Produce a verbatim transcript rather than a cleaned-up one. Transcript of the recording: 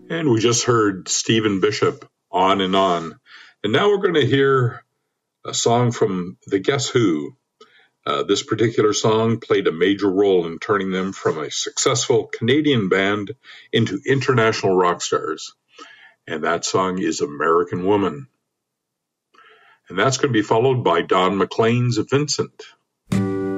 And we just heard Stephen Bishop, On and On. And now we're going to hear a song from the Guess Who. Uh, this particular song played a major role in turning them from a successful Canadian band into international rock stars. And that song is American Woman. And that's going to be followed by Don McLean's Vincent.